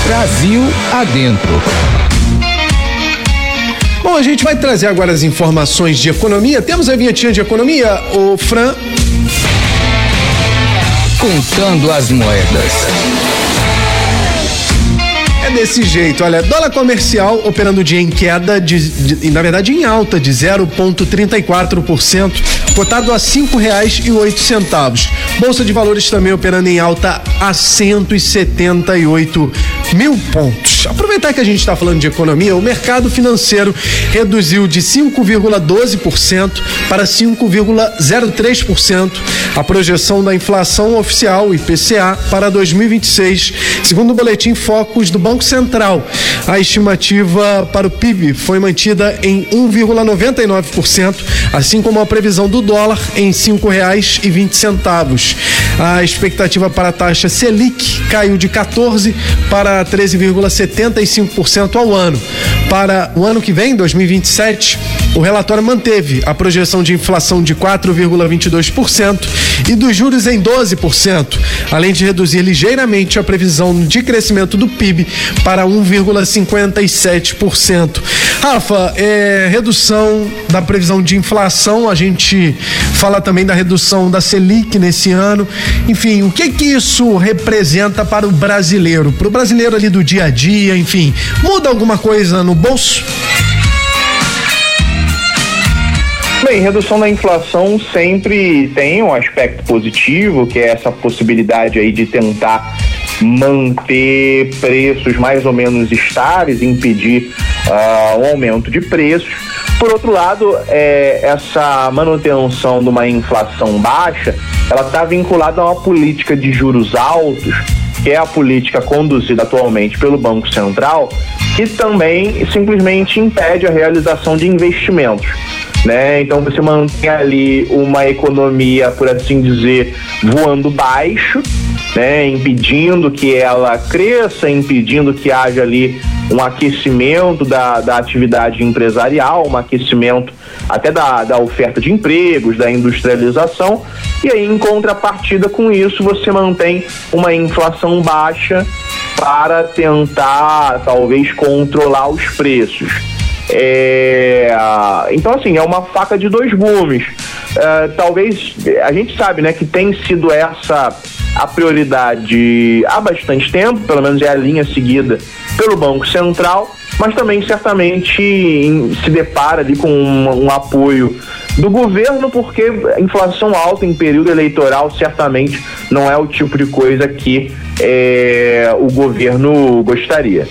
Brasil adentro. Bom, a gente vai trazer agora as informações de economia. Temos a vinhetinha de economia, o Fran. Contando as moedas. É desse jeito, olha, dólar comercial operando o dia em queda, na verdade em alta de 0,34%, cotado a R$5,08. Bolsa de Valores também operando em alta a 178 mil pontos. Aproveitar que a gente está falando de economia, o mercado financeiro reduziu de 5,12% para 5,03% a projeção da inflação oficial, IPCA, para 2026, segundo o boletim Focus do Banco Central. A estimativa para o PIB foi mantida em 1,99%, assim como a previsão do dólar em R$5,20. A expectativa para a taxa Selic caiu de 14% para 13,75% ao ano. Para o ano que vem, 2027, o relatório manteve a projeção de inflação de 4,22% e dos juros em 12%, além de reduzir ligeiramente a previsão de crescimento do PIB para 1,57%. Rafa, redução da previsão de inflação, a gente fala também da redução da Selic nesse ano. Enfim, o que isso representa para o brasileiro? Para o brasileiro ali do dia a dia, enfim, muda alguma coisa no bolso? Bem, redução da inflação sempre tem um aspecto positivo, que é essa possibilidade aí de tentar manter preços mais ou menos estáveis, impedir um aumento de preços. Por outro lado, essa manutenção de uma inflação baixa, ela está vinculada a uma política de juros altos, que é a política conduzida atualmente pelo Banco Central, que também simplesmente impede a realização de investimentos, né? Então você mantém ali uma economia, por assim dizer, voando baixo, né? Impedindo que ela cresça, impedindo que haja ali um aquecimento da atividade empresarial, um aquecimento até da oferta de empregos, da industrialização, e aí em contrapartida com isso você mantém uma inflação baixa para tentar talvez controlar os preços. Então assim, é uma faca de dois gumes. Talvez, a gente sabe, né, que tem sido essa a prioridade há bastante tempo, pelo menos é a linha seguida pelo Banco Central, mas também certamente se depara ali com um apoio do governo, porque a inflação alta em período eleitoral certamente não é o tipo de coisa que o governo gostaria.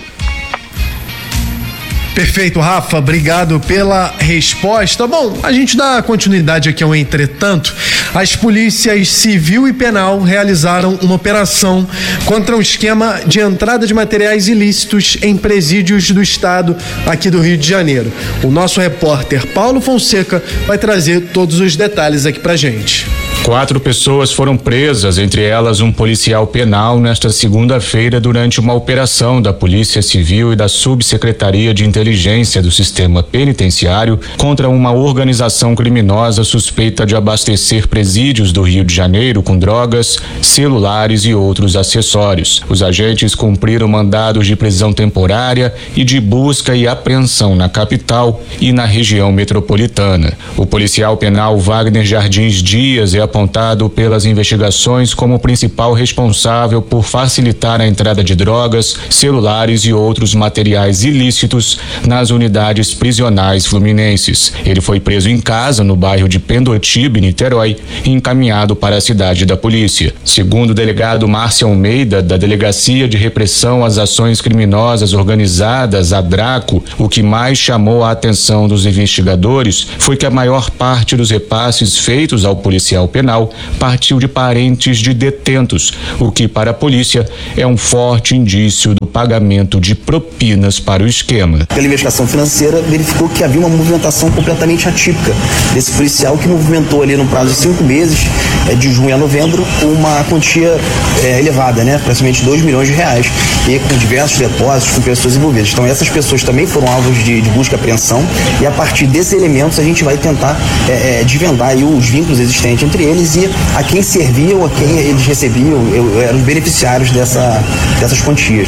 Perfeito, Rafa, obrigado pela resposta. Bom, a gente dá continuidade aqui ao entretanto. As polícias civil e penal realizaram uma operação contra um esquema de entrada de materiais ilícitos em presídios do estado aqui do Rio de Janeiro. O nosso repórter Paulo Fonseca vai trazer todos os detalhes aqui pra gente. 4 pessoas foram presas, entre elas um policial penal, nesta segunda-feira durante uma operação da Polícia Civil e da Subsecretaria de Inteligência do Sistema Penitenciário contra uma organização criminosa suspeita de abastecer presídios do Rio de Janeiro com drogas, celulares e outros acessórios. Os agentes cumpriram mandados de prisão temporária e de busca e apreensão na capital e na região metropolitana. O policial penal Wagner Jardins Dias é apontado pelas investigações como principal responsável por facilitar a entrada de drogas, celulares e outros materiais ilícitos nas unidades prisionais fluminenses. Ele foi preso em casa no bairro de Pendotibe, Niterói, e encaminhado para a cidade da polícia. Segundo o delegado Márcio Almeida, da Delegacia de Repressão às Ações Criminosas Organizadas, a DRACO, o que mais chamou a atenção dos investigadores foi que a maior parte dos repasses feitos ao policial penal partiu de parentes de detentos, o que para a polícia é um forte indício do pagamento de propinas para o esquema. Pela investigação financeira, verificou que havia uma movimentação completamente atípica desse policial que movimentou ali no prazo de 5 meses, de junho a novembro, uma quantia elevada, né? Praticamente R$2 milhões, e com diversos depósitos, com pessoas envolvidas. Então essas pessoas também foram alvos de busca e apreensão, e a partir desses elementos a gente vai tentar desvendar aí os vínculos existentes entre eles e a quem serviam, a quem eles recebiam, eram os beneficiários dessas quantias, né?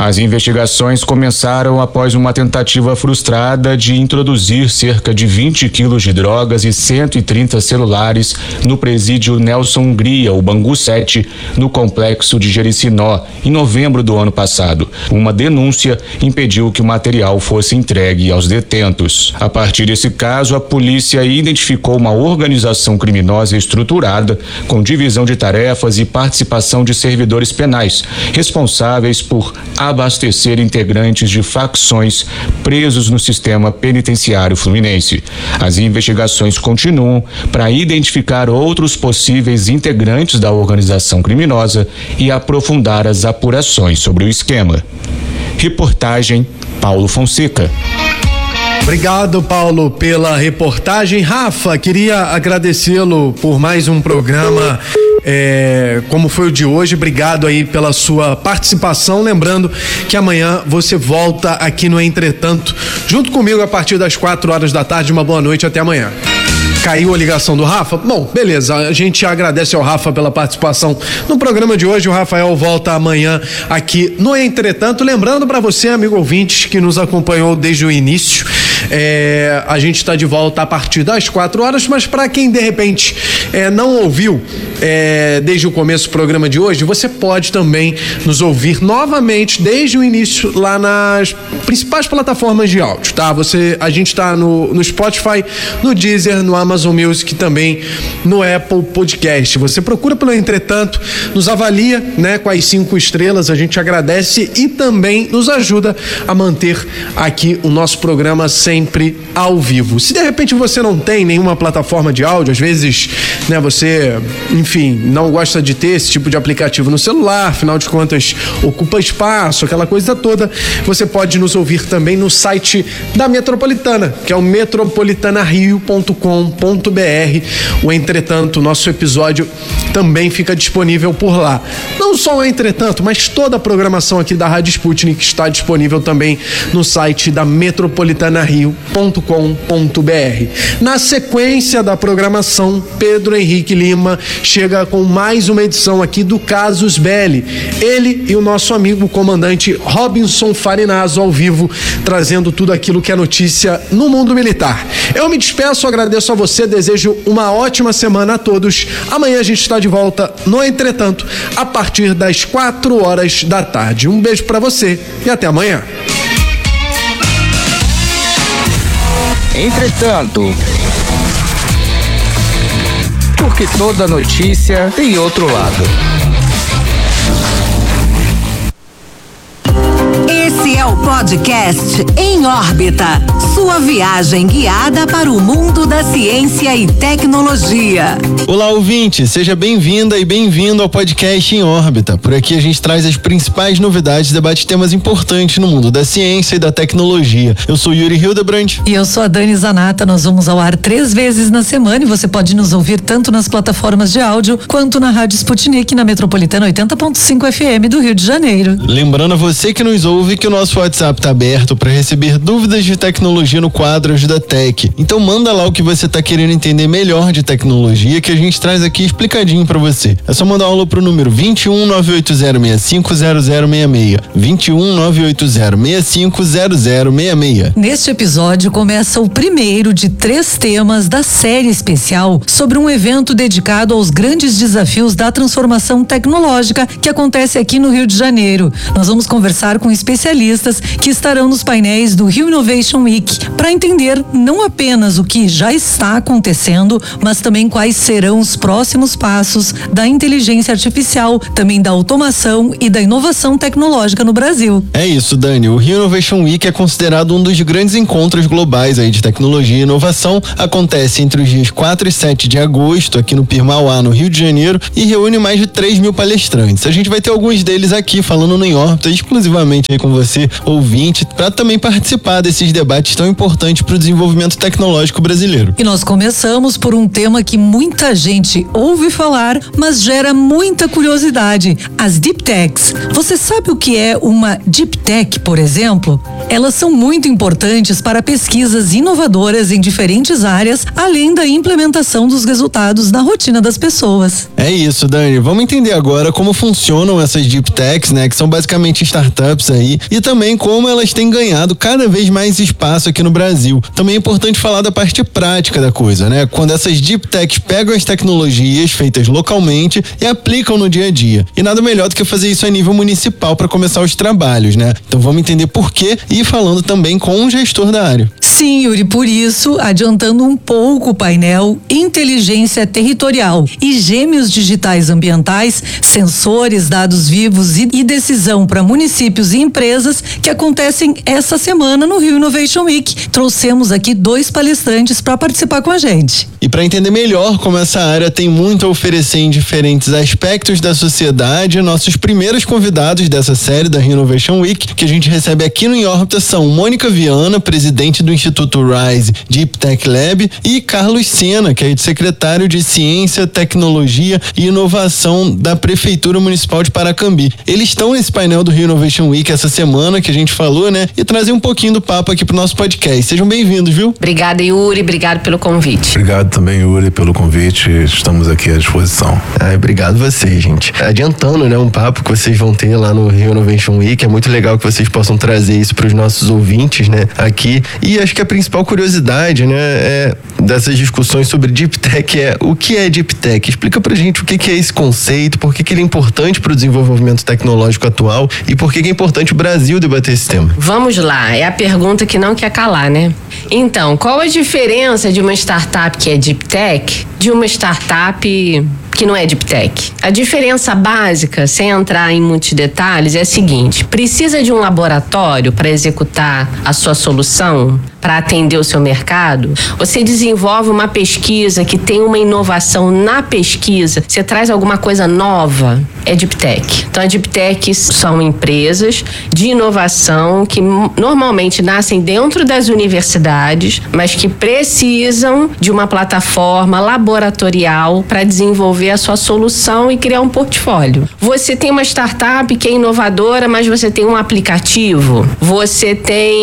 As investigações começaram após uma tentativa frustrada de introduzir cerca de 20 quilos de drogas e 130 celulares no presídio Nelson Hungria, o Bangu 7, no complexo de Jericinó, em novembro do ano passado. Uma denúncia impediu que o material fosse entregue aos detentos. A partir desse caso, a polícia identificou uma organização criminosa estruturada, com divisão de tarefas e participação de servidores penais, responsáveis por abastecer integrantes de facções presos no sistema penitenciário fluminense. As investigações continuam para identificar outros possíveis integrantes da organização criminosa e aprofundar as apurações sobre o esquema. Reportagem Paulo Fonseca. Obrigado, Paulo, pela reportagem. Rafa, queria agradecê-lo por mais um programa como foi o de hoje. Obrigado aí pela sua participação. Lembrando que amanhã você volta aqui no Entretanto, junto comigo a partir das 4 da tarde. Uma boa noite, até amanhã. Caiu a ligação do Rafa? Bom, beleza, a gente agradece ao Rafa pela participação no programa de hoje. O Rafael volta amanhã aqui no Entretanto. Lembrando para você, amigo ouvinte, que nos acompanhou desde o início, a gente está de volta a partir das 4 horas, mas para quem de repente não ouviu desde o começo do programa de hoje, você pode também nos ouvir novamente desde o início lá nas principais plataformas de áudio, tá? A gente está no Spotify, no Deezer, no Amazon Music, também no Apple Podcast. Você procura pelo Entretanto, nos avalia, né, com as 5 estrelas, a gente agradece e também nos ajuda a manter aqui o nosso programa sempre ao vivo. Se de repente você não tem nenhuma plataforma de áudio, às vezes, né, você, enfim, não gosta de ter esse tipo de aplicativo no celular, afinal de contas ocupa espaço, aquela coisa toda, você pode nos ouvir também no site da Metropolitana, que é o metropolitanario.com.br. O Entretanto, nosso episódio também fica disponível por lá. Não só o Entretanto, mas toda a programação aqui da Rádio Sputnik está disponível também no site da metropolitanario.com.br. Na sequência da programação, Pedro Henrique Lima chega com mais uma edição aqui do Casus Belli. Ele e o nosso amigo comandante Robinson Farinazo ao vivo, trazendo tudo aquilo que é notícia no mundo militar. Eu me despeço, agradeço a você, desejo uma ótima semana a todos. Amanhã a gente está de volta no Entretanto, a partir das 4 horas da tarde. Um beijo pra você e até amanhã. Entretanto, porque toda notícia tem outro lado. Esse é o podcast Em Órbita, sua viagem guiada para o mundo da ciência e tecnologia. Olá, ouvinte, seja bem-vinda e bem-vindo ao podcast Em Órbita. Por aqui a gente traz as principais novidades e debate temas importantes no mundo da ciência e da tecnologia. Eu sou Yuri Hildebrand. E eu sou a Dani Zanata. Nós vamos ao ar 3 vezes na semana e você pode nos ouvir tanto nas plataformas de áudio quanto na Rádio Sputnik, na Metropolitana 80.5 FM do Rio de Janeiro. Lembrando a você que nos ouve que o nosso WhatsApp está aberto para receber dúvidas de tecnologia no quadro Ajuda Tech. Então manda lá o que você está querendo entender melhor de tecnologia, que a gente traz aqui explicadinho para você. É só mandar um alô pro número 21-98065-0066. 21-98065-0066. Neste episódio começa o primeiro de 3 temas da série especial sobre um evento dedicado aos grandes desafios da transformação tecnológica que acontece aqui no Rio de Janeiro. Nós vamos conversar com especialistas que estarão nos painéis do Rio Innovation Week para entender não apenas o que já está acontecendo, mas também quais serão os próximos passos da inteligência artificial, também da automação e da inovação tecnológica no Brasil. É isso, Dani. O Rio Innovation Week é considerado um dos grandes encontros globais aí de tecnologia e inovação. Acontece entre os dias 4 e 7 de agosto aqui no Pir Mauá, no Rio de Janeiro, e reúne mais de 3.000 palestrantes. A gente vai ter alguns deles aqui falando no Em Órbita, exclusivamente aí com você, ouvinte, para também participar desses debates tão importantes para o desenvolvimento tecnológico brasileiro. E nós começamos por um tema que muita gente ouve falar, mas gera muita curiosidade: as Deep Techs. Você sabe o que é uma Deep Tech, por exemplo? Elas são muito importantes para pesquisas inovadoras em diferentes áreas, além da implementação dos resultados na rotina das pessoas. É isso, Dani. Vamos entender agora como funcionam essas Deep Techs, né? Que são basicamente startups aí, e também como elas têm ganhado cada vez mais espaço aqui no Brasil. Também é importante falar da parte prática da coisa, né? Quando essas Deep Techs pegam as tecnologias feitas localmente e aplicam no dia a dia. E nada melhor do que fazer isso a nível municipal para começar os trabalhos, né? Então vamos entender por quê e falando também com um gestor da área. Sim, Yuri, por isso, adiantando um pouco o painel, inteligência territorial e gêmeos digitais ambientais, sensores, dados vivos e decisão para municípios e empresas que acontecem essa semana no Rio Innovation Week. Trouxemos aqui 2 palestrantes para participar com a gente. E para entender melhor como essa área tem muito a oferecer em diferentes aspectos da sociedade, nossos primeiros convidados dessa série da Rio Innovation Week, que a gente recebe aqui no Em Órbita, são Mônica Viana, presidente do Instituto RISE Deep Tech Lab, e Carlos Sena, que é secretário de Ciência, Tecnologia e Inovação da Prefeitura Municipal de Paracambi. Eles estão nesse painel do Rio Innovation Week essa semana que a gente falou, né? E trazer um pouquinho do papo aqui pro nosso podcast. Sejam bem-vindos, viu? Obrigada, Yuri. Obrigado pelo convite. Obrigado também, Yuri, pelo convite. Estamos aqui à disposição. Obrigado vocês, gente. Adiantando, né, um papo que vocês vão ter lá no Rio Innovation Week. É muito legal que vocês possam trazer isso para os nossos ouvintes, né, aqui. E acho que a principal curiosidade, né, dessas discussões sobre Deep Tech é o que é Deep Tech? Explica pra gente o que é esse conceito, por que ele é importante para o desenvolvimento tecnológico atual e por que é importante o Brasil debater esse tema. Vamos lá, é a pergunta que não quer calar, né? Então, qual a diferença de uma startup que é Deep Tech de uma startup que não é Deep Tech? A diferença básica, sem entrar em muitos detalhes, é a seguinte: precisa de um laboratório para executar a sua solução, para atender o seu mercado? Você desenvolve uma pesquisa que tem uma inovação na pesquisa, você traz alguma coisa nova, é Deep Tech. Então, a Deep Tech são empresas de inovação que normalmente nascem dentro das universidades, mas que precisam de uma plataforma laboratorial para desenvolver a sua solução e criar um portfólio. Você tem uma startup que é inovadora, mas você tem um aplicativo, você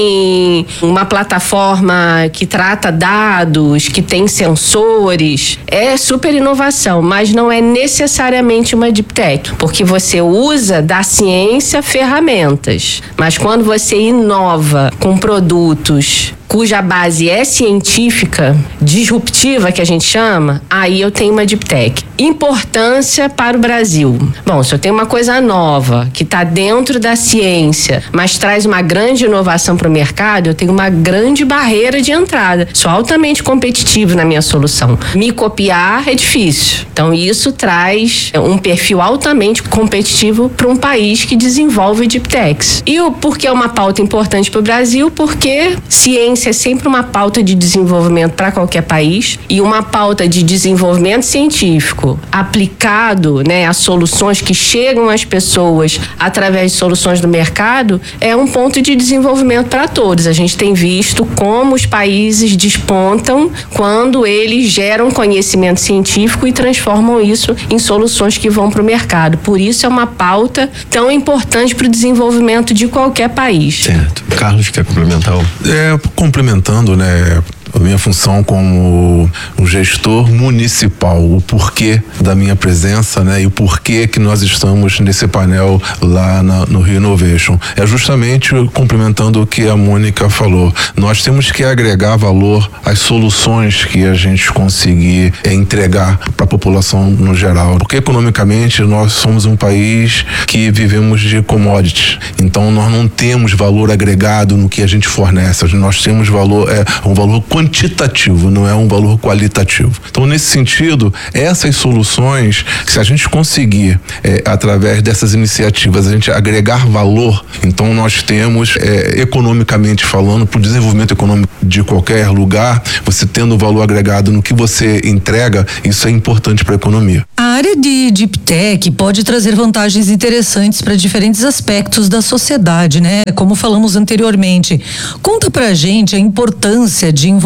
tem uma plataforma que trata dados, que tem sensores. É super inovação, mas não é necessariamente uma Deep Tech, porque você usa da ciência ferramentas. Mas quando você inova com produtos cuja base é científica, disruptiva, que a gente chama, aí eu tenho uma Deep Tech. Importância para o Brasil. Bom, se eu tenho uma coisa nova, que está dentro da ciência, mas traz uma grande inovação para o mercado, eu tenho uma grande barreira de entrada. Sou altamente competitivo na minha solução. Me copiar é difícil. Então, isso traz um perfil altamente competitivo para um país que desenvolve Deep Techs. E por que é uma pauta importante para o Brasil? Porque ciência é sempre uma pauta de desenvolvimento para qualquer país e uma pauta de desenvolvimento científico aplicado, né, a soluções que chegam às pessoas através de soluções do mercado é um ponto de desenvolvimento para todos. A gente tem visto como os países despontam quando eles geram conhecimento científico e transformam isso em soluções que vão para o mercado. Por isso é uma pauta tão importante para o desenvolvimento de qualquer país. Certo. Carlos, quer complementar? Complementando, né, a minha função como um gestor municipal, o porquê da minha presença, né, e o porquê que nós estamos nesse painel lá no Rio Innovation. É justamente complementando o que a Mônica falou. Nós temos que agregar valor às soluções que a gente conseguir entregar para a população no geral. Porque economicamente nós somos um país que vivemos de commodities. Então nós não temos valor agregado no que a gente fornece. Nós temos um valor quantitativo, não é um valor qualitativo. Então, nesse sentido, essas soluções, se a gente conseguir, através dessas iniciativas, a gente agregar valor, então nós temos, economicamente falando, para o desenvolvimento econômico de qualquer lugar, você tendo valor agregado no que você entrega, isso é importante para a economia. A área de Deep Tech pode trazer vantagens interessantes para diferentes aspectos da sociedade, né? Como falamos anteriormente. Conta pra gente a importância de envolver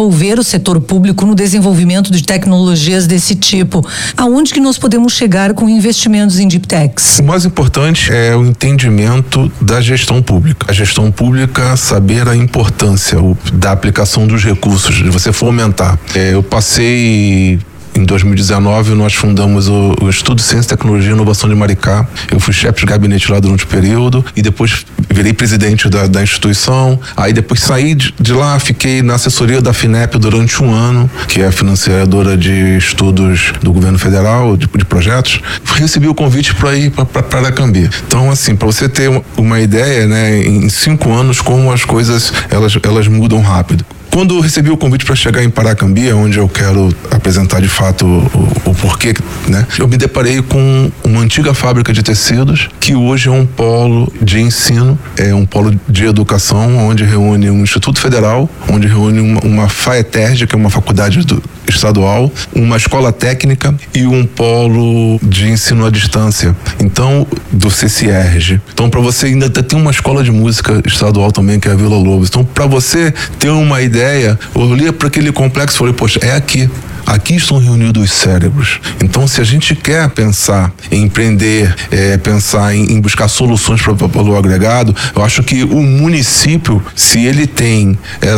envolver o setor público no desenvolvimento de tecnologias desse tipo. Aonde que nós podemos chegar com investimentos em Deep Techs? O mais importante é o entendimento da gestão pública. A gestão pública, saber a importância da aplicação dos recursos, de você fomentar. Eu passei... Em 2019, nós fundamos o Instituto de Ciência, Tecnologia e Inovação de Maricá. Eu fui chefe de gabinete lá durante o período e depois virei presidente da instituição. Aí depois saí de lá, fiquei na assessoria da FINEP durante um ano, que é a financiadora de estudos do governo federal, de projetos. Recebi o convite para ir para Paracambi. Então, assim, para você ter uma ideia, né, em 5 anos, como as coisas elas mudam rápido. Quando eu recebi o convite para chegar em Paracambi, onde eu quero apresentar de fato o porquê, né? Eu me deparei com uma antiga fábrica de tecidos, que hoje é um polo de ensino, é um polo de educação, onde reúne um Instituto Federal, onde reúne uma FAETERJ, que é uma faculdade estadual, uma escola técnica e um polo de ensino à distância. Então, do CCIERJ. Então, para você ainda tem uma escola de música estadual também, que é a Vila Lobos. Então, para você ter uma ideia, eu olhei para aquele complexo e falei, poxa, é aqui. Aqui estão reunidos os cérebros. Então, se a gente quer pensar em empreender, pensar em buscar soluções para o valor agregado, eu acho que o município, se ele tem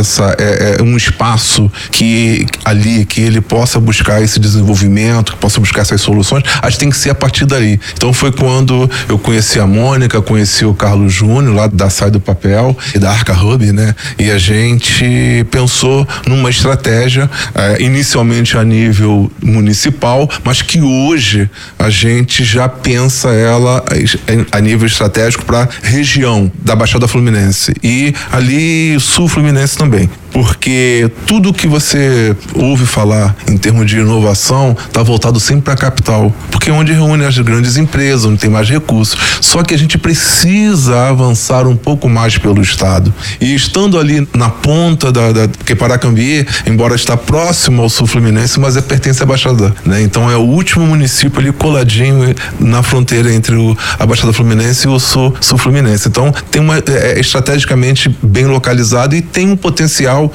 um espaço que ele possa buscar esse desenvolvimento, que possa buscar essas soluções, acho que tem que ser a partir daí. Então, foi quando eu conheci a Mônica, conheci o Carlos Júnior, lá da Sai do Papel e da Arca Hub, né? E a gente pensou numa estratégia, inicialmente a nível municipal, mas que hoje a gente já pensa ela a nível estratégico para região da Baixada Fluminense e ali Sul Fluminense também. Porque tudo que você ouve falar em termos de inovação está voltado sempre para a capital, porque é onde reúne as grandes empresas, onde tem mais recursos. Só que a gente precisa avançar um pouco mais pelo estado. E estando ali na ponta porque Paracambi, embora está próximo ao Sul Fluminense, mas pertence à Baixada, né? Então é o último município ali coladinho na fronteira entre a Baixada Fluminense e o Sul Fluminense. Então tem estrategicamente bem localizado e tem um potencial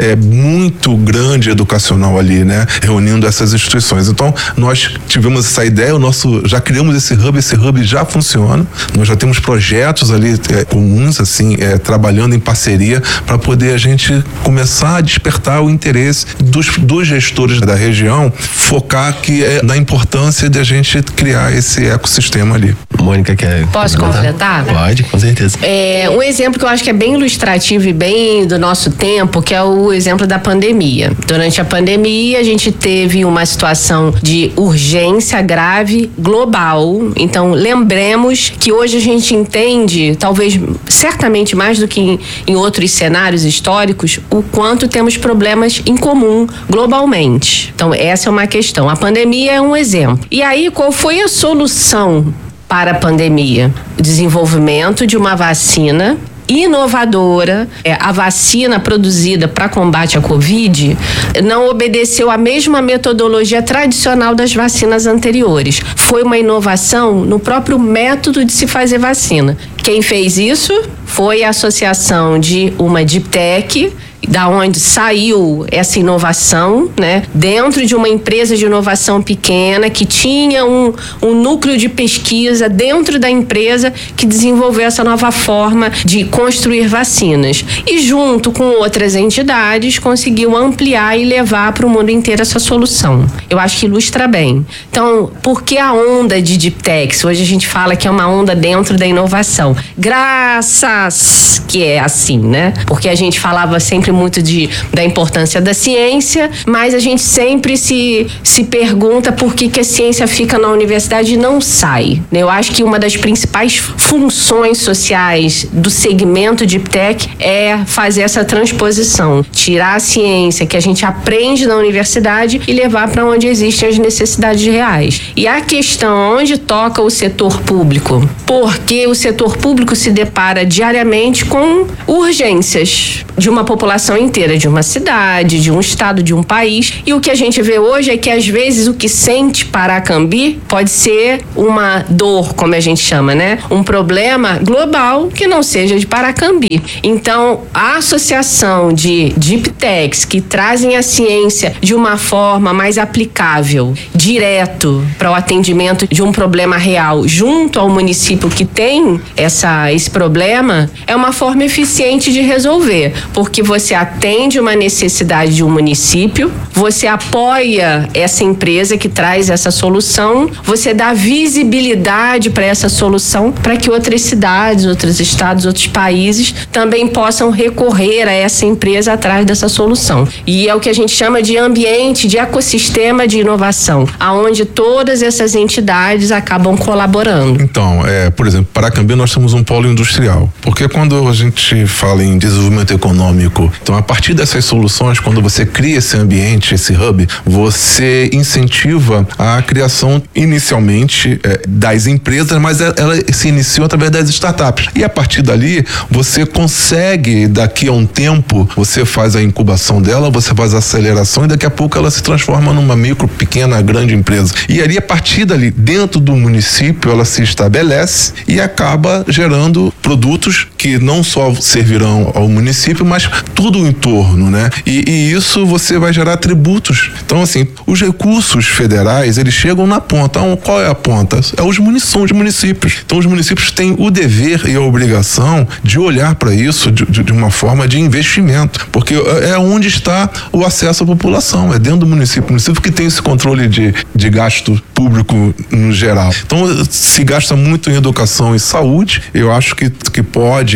muito grande educacional ali, né? Reunindo essas instituições. Então, nós tivemos essa ideia, já criamos esse hub já funciona. Nós já temos projetos ali comuns, assim, trabalhando em parceria para poder a gente começar a despertar o interesse dos gestores da região, focar na importância de a gente criar esse ecossistema ali. Mônica, quer Posso completar? Pode, com certeza. Um exemplo que eu acho que é bem ilustrativo e bem do nosso tempo, que é o exemplo da pandemia. Durante a pandemia, a gente teve uma situação de urgência grave global. Então, lembremos que hoje a gente entende, talvez, certamente mais do que em outros cenários históricos, o quanto temos problemas em comum globalmente. Então, essa é uma questão. A pandemia é um exemplo. E aí, qual foi a solução para a pandemia? O desenvolvimento de uma vacina inovadora. A vacina produzida para combate à Covid não obedeceu à mesma metodologia tradicional das vacinas anteriores. Foi uma inovação no próprio método de se fazer vacina. Quem fez isso foi a associação de uma Deep Tech, da onde saiu essa inovação, né? Dentro de uma empresa de inovação pequena que tinha um núcleo de pesquisa dentro da empresa que desenvolveu essa nova forma de construir vacinas. E junto com outras entidades conseguiu ampliar e levar para o mundo inteiro essa solução. Eu acho que ilustra bem. Então, por que a onda de Deep Techs? Hoje a gente fala que é uma onda dentro da inovação. Graças que é assim, né? Porque a gente falava sempre muito da importância da ciência, mas a gente sempre se pergunta por que a ciência fica na universidade e não sai. Eu acho que uma das principais funções sociais do segmento Deep Tech é fazer essa transposição, tirar a ciência que a gente aprende na universidade e levar para onde existem as necessidades reais. E a questão onde toca o setor público, porque o setor público se depara diariamente com urgências de uma população população inteira de uma cidade, de um estado, de um país. E o que a gente vê hoje é que às vezes o que sente Paracambi pode ser uma dor, como a gente chama, né? Um problema global que não seja de Paracambi. Então, a associação de Deep Techs que trazem a ciência de uma forma mais aplicável, direto para o atendimento de um problema real, junto ao município que tem esse problema, é uma forma eficiente de resolver, porque você atende uma necessidade de um município, você apoia essa empresa que traz essa solução, você dá visibilidade para essa solução, para que outras cidades, outros estados, outros países também possam recorrer a essa empresa atrás dessa solução. E é o que a gente chama de ambiente, de ecossistema de inovação, aonde todas essas entidades acabam colaborando. Então, por exemplo, Paracambi nós temos um polo industrial, porque quando a gente fala em desenvolvimento econômico, então a partir dessas soluções, quando você cria esse ambiente, esse hub, você incentiva a criação inicialmente das empresas, mas ela se iniciou através das startups. E a partir dali, você consegue, daqui a um tempo, você faz a incubação dela, você faz a aceleração e daqui a pouco ela se transforma numa micro, pequena, grande empresa. E ali, a partir dali, dentro do município, ela se estabelece e acaba gerando produtos que não só servirão ao município, mas tudo o entorno, né? E isso você vai gerar tributos. Então, assim, os recursos federais, eles chegam na ponta. Então, qual é a ponta? São os municípios. Então, os municípios têm o dever e a obrigação de olhar para isso de uma forma de investimento, porque é onde está o acesso à população, é dentro do município. O município que tem esse controle de gasto público no geral. Então, se gasta muito em educação e saúde, eu acho que pode.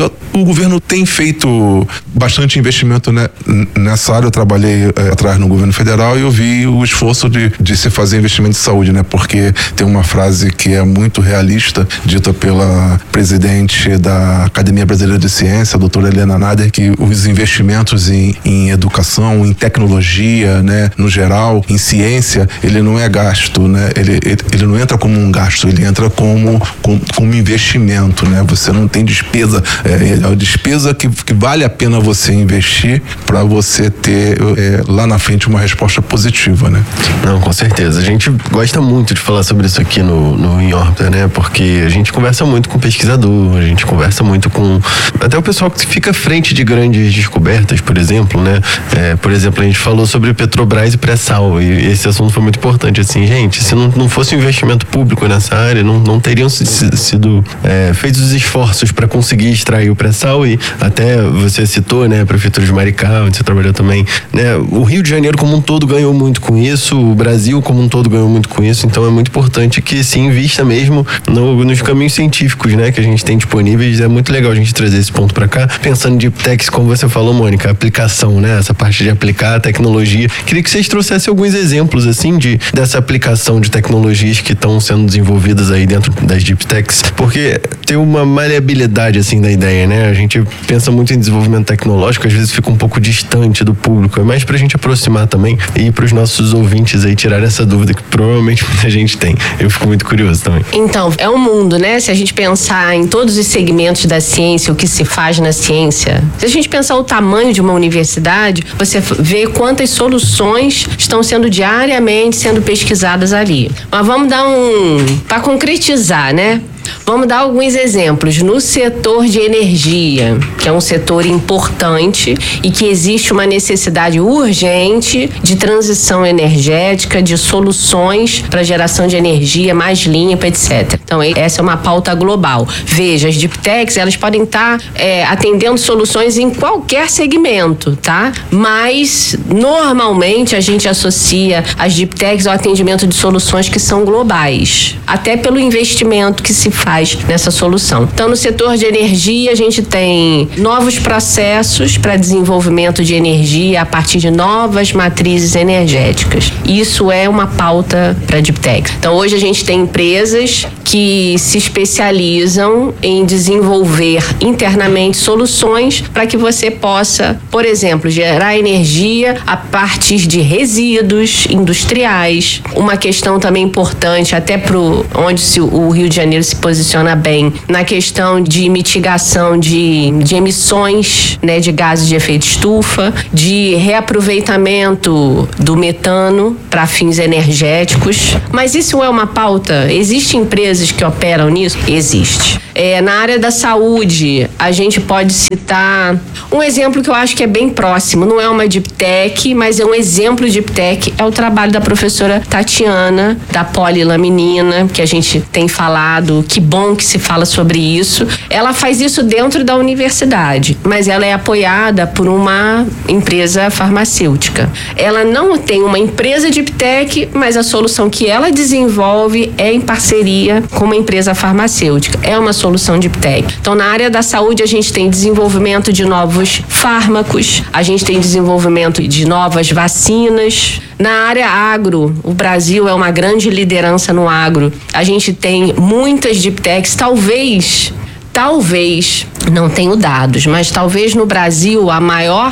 O governo tem feito bastante investimento, né, nessa área. Eu trabalhei atrás no governo federal e eu vi o esforço de se fazer investimento em saúde, né? Porque tem uma frase que é muito realista, dita pela presidente da Academia Brasileira de Ciência, a doutora Helena Nader, que os investimentos em educação, em tecnologia, né, no geral, em ciência, ele não é gasto, né? Ele não entra como um gasto, ele entra como investimento, né? Você não tem despesa, é a despesa que vale a pena você investir para você ter lá na frente uma resposta positiva, né? Não, com certeza. A gente gosta muito de falar sobre isso aqui no Em Órbita, né? Porque a gente conversa muito com pesquisador, a gente conversa muito com até o pessoal que fica à frente de grandes descobertas, por exemplo, né? Por exemplo, a gente falou sobre Petrobras e pré-sal, e esse assunto foi muito importante, assim, gente, se não fosse um investimento público nessa área, não teriam sido feitos os esforços para conseguir extrair o pré-sal. E até você citou, né, a Prefeitura de Maricá, onde você trabalhou também, né? O Rio de Janeiro como um todo ganhou muito com isso, o Brasil como um todo ganhou muito com isso, então é muito importante que se invista mesmo nos caminhos científicos, né, que a gente tem disponíveis. É muito legal a gente trazer esse ponto para cá, pensando em Deep Techs, como você falou, Mônica, aplicação, né, essa parte de aplicar a tecnologia. Queria que vocês trouxessem alguns exemplos, assim, dessa aplicação de tecnologias que estão sendo desenvolvidas aí dentro das Deep Techs, porque tem uma maleabilidade, assim, da ideia, né? A gente pensa muito em desenvolvimento tecnológico, às vezes fica um pouco distante do público, é mais pra gente aproximar também e pros nossos ouvintes aí tirar essa dúvida que provavelmente muita gente tem. Eu fico muito curioso também. Então, é um mundo, né? Se a gente pensar em todos os segmentos da ciência, o que se faz na ciência, se a gente pensar o tamanho de uma universidade, você vê quantas soluções estão sendo diariamente sendo pesquisadas ali. Mas vamos dar para concretizar, né? Vamos dar alguns exemplos. No setor de energia, que é um setor importante e que existe uma necessidade urgente de transição energética, de soluções para geração de energia mais limpa, etc. Então, essa é uma pauta global. Veja, as Deep Techs, elas podem estar atendendo soluções em qualquer segmento, tá? Mas, normalmente, a gente associa as Deep Techs ao atendimento de soluções que são globais, até pelo investimento que se faz nessa solução. Então, no setor de energia, a gente tem novos processos para desenvolvimento de energia a partir de novas matrizes energéticas. Isso é uma pauta para a Deep Tech. Então, hoje a gente tem empresas que se especializam em desenvolver internamente soluções para que você possa, por exemplo, gerar energia a partir de resíduos industriais. Uma questão também importante, até para onde o Rio de Janeiro se posiciona bem, na questão de mitigação de emissões, né, de gases de efeito estufa, de reaproveitamento do metano para fins energéticos. Mas isso é uma pauta? Existem empresas que operam nisso? Existe. Na área da saúde, a gente pode citar um exemplo que eu acho que é bem próximo. Não é uma Deep Tech, mas é um exemplo de Deep Tech. É o trabalho da professora Tatiana, da polilaminina, que a gente tem falado. Que bom que se fala sobre isso. Ela faz isso dentro da universidade, mas ela é apoiada por uma empresa farmacêutica. Ela não tem uma empresa Deep Tech, mas a solução que ela desenvolve é em parceria com uma empresa farmacêutica. É uma solução Deep Tech. Então, na área da saúde, a gente tem desenvolvimento de novos fármacos, a gente tem desenvolvimento de novas vacinas. Na área agro, o Brasil é uma grande liderança no agro. A gente tem muitas Deep Techs, talvez, não tenho dados, mas talvez no Brasil o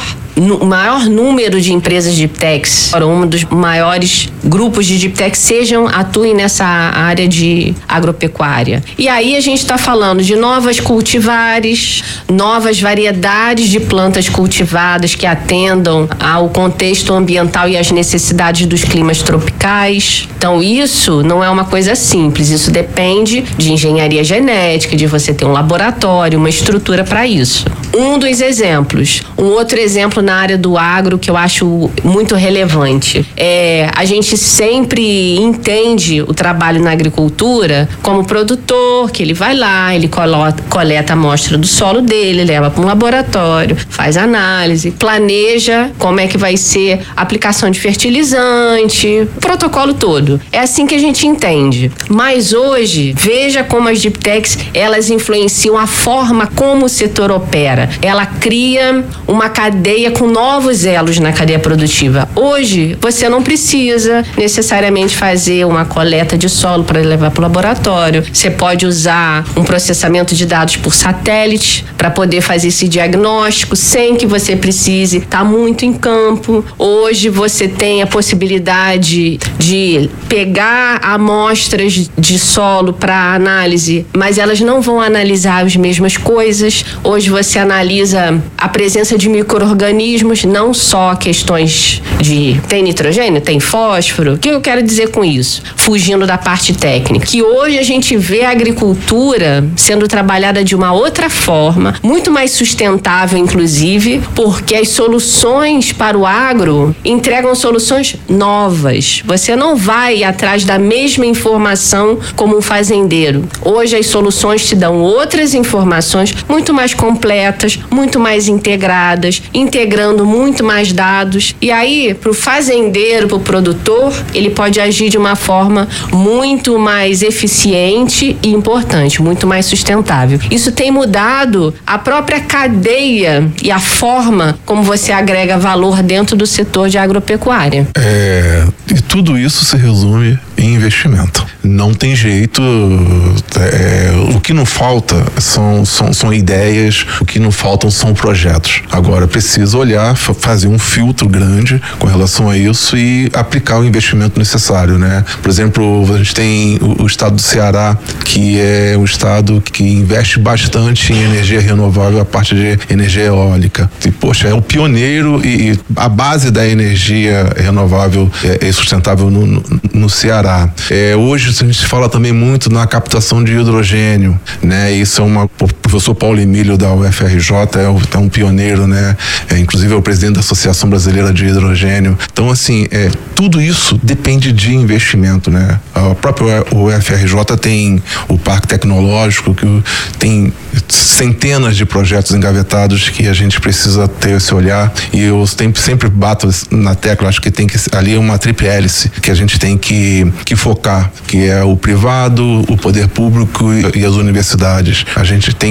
maior número de empresas Deep Techs, um dos maiores grupos de Deep Techs atuem nessa área de agropecuária. E aí a gente está falando de novas cultivares, novas variedades de plantas cultivadas que atendam ao contexto ambiental e às necessidades dos climas tropicais. Então isso não é uma coisa simples, isso depende de engenharia genética, de você ter um laboratório, uma estrutura para isso. Um dos exemplos. Um outro exemplo na área do agro que eu acho muito relevante. A gente sempre entende o trabalho na agricultura como produtor, que ele vai lá, ele coleta a amostra do solo dele, leva para um laboratório, faz análise, planeja como é que vai ser a aplicação de fertilizante, o protocolo todo. É assim que a gente entende. Mas hoje, veja como as Deep Techs, elas influenciam a forma como o setor opera. Ela cria uma cadeia com novos elos na cadeia produtiva. Hoje, você não precisa necessariamente fazer uma coleta de solo para levar para o laboratório. Você pode usar um processamento de dados por satélite para poder fazer esse diagnóstico sem que você precise estar muito em campo. Hoje, você tem a possibilidade de pegar amostras de solo para análise, mas elas não vão analisar as mesmas coisas. Hoje, você analisa a presença de micro-organismos, não só questões de tem nitrogênio, tem fósforo. O que eu quero dizer com isso? Fugindo da parte técnica. Que hoje a gente vê a agricultura sendo trabalhada de uma outra forma, muito mais sustentável, inclusive, porque as soluções para o agro entregam soluções novas. Você não vai atrás da mesma informação como um fazendeiro. Hoje as soluções te dão outras informações muito mais completas, muito mais integradas, integrando muito mais dados. E aí, para o fazendeiro, para o produtor, ele pode agir de uma forma muito mais eficiente e importante, muito mais sustentável. Isso tem mudado a própria cadeia e a forma como você agrega valor dentro do setor de agropecuária. E tudo isso se resume em investimento. Não tem jeito, o que não falta são ideias, o que não faltam são projetos. Agora, precisa olhar, fazer um filtro grande com relação a isso e aplicar o investimento necessário, né? Por exemplo, a gente tem o estado do Ceará, que é um estado que investe bastante em energia renovável, a parte de energia eólica. E, poxa, é o pioneiro e a base da energia renovável é sustentável no Ceará. Hoje a gente fala também muito na captação de hidrogênio, né? Isso o professor Paulo Emílio da UFRJ é um pioneiro, né? Inclusive é o presidente da Associação Brasileira de Hidrogênio. Então, assim, tudo isso depende de investimento, né? A própria UFRJ tem o Parque Tecnológico, que tem centenas de projetos engavetados que a gente precisa ter esse olhar, e eu sempre bato na tecla, acho que ali é uma tríplice hélice que a gente tem que focar, que é o privado, o poder público e as universidades. A gente tem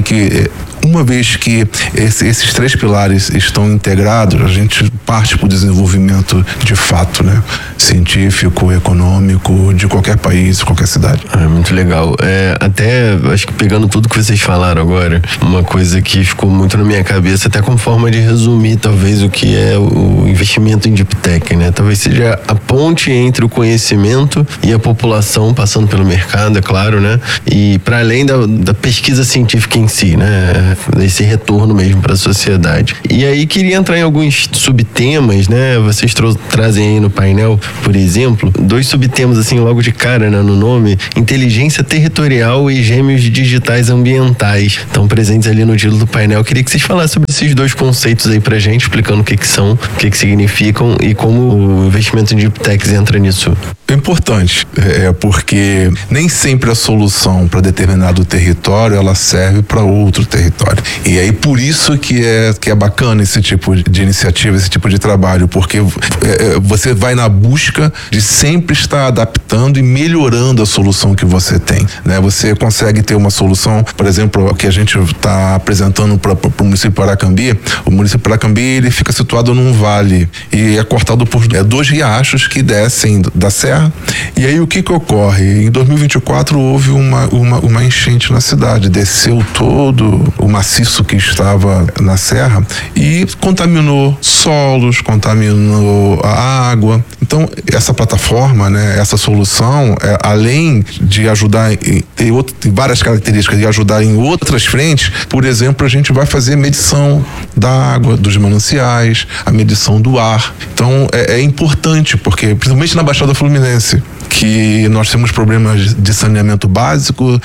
que uma vez que esses 3 pilares estão integrados, a gente parte para o desenvolvimento de fato, né? Científico, econômico, de qualquer país, qualquer cidade. Muito legal. Até, acho que pegando tudo que vocês falaram agora, uma coisa que ficou muito na minha cabeça, até como forma de resumir, talvez, o que é o investimento em Deep Tech, né? Talvez seja a ponte entre o conhecimento e a população, passando pelo mercado, é claro, né? E para além da pesquisa científica em si, né? Esse retorno mesmo para a sociedade. E aí queria entrar em alguns subtemas, né? Vocês trazem aí no painel, por exemplo, 2 subtemas assim logo de cara, né, no nome: inteligência territorial e gêmeos digitais ambientais. Estão presentes ali no título do painel. Queria que vocês falassem sobre esses 2 conceitos aí pra gente, explicando o que são, o que significam e como o investimento em Deep Techs entra nisso. É importante, porque nem sempre a solução para determinado território ela serve para outro território. E aí por isso que é bacana esse tipo de iniciativa, esse tipo de trabalho, porque você vai na busca de sempre estar adaptando e melhorando a solução que você tem, né? Você consegue ter uma solução, por exemplo, que a gente está apresentando para o município de Paracambi. O município de Paracambi, ele fica situado num vale e é cortado por 2 riachos que descem da serra. E aí o que ocorre? Em 2024 houve uma enchente na cidade, desceu todo o maciço que estava na serra e contaminou solos, contaminou a água. Então essa plataforma, né, essa solução, além de ajudar tem várias características de ajudar em outras frentes. Por exemplo, a gente vai fazer medição da água, dos mananciais, a medição do ar. Então é importante, porque principalmente na Baixada Fluminense, que nós temos problemas de saneamento básico,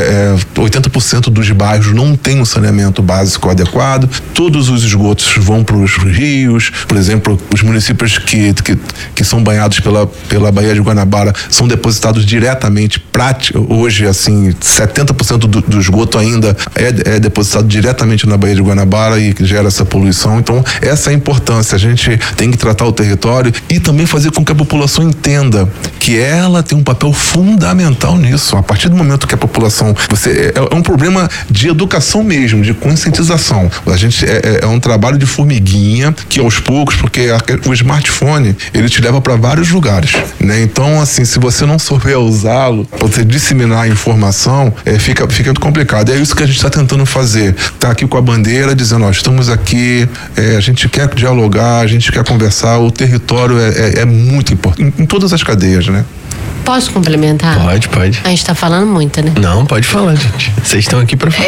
80% dos bairros não tem um saneamento básico adequado, todos os esgotos vão para os rios. Por exemplo, os municípios que são banhados pela Baía de Guanabara são depositados diretamente, hoje assim, 70% do esgoto ainda é depositado diretamente na Baía de Guanabara e gera essa poluição. Então essa é a importância, a gente tem que tratar o território e também fazer com que a população entenda que ela tem um papel fundamental nisso. A partir do momento que a população, é um problema de educação mesmo, de conscientização. A gente é um trabalho de formiguinha que aos poucos, porque o smartphone ele te leva para vários lugares, né? Então assim, se você não souber usá-lo, você disseminar a informação, fica muito complicado. É isso que a gente está tentando fazer. Tá aqui com a bandeira dizendo, estamos aqui, a gente quer dialogar, a gente quer conversar. O território é muito importante em todas as cadeias, né? Posso complementar? Pode. A gente tá falando muito, né? Não, pode falar, gente. Vocês estão aqui para falar.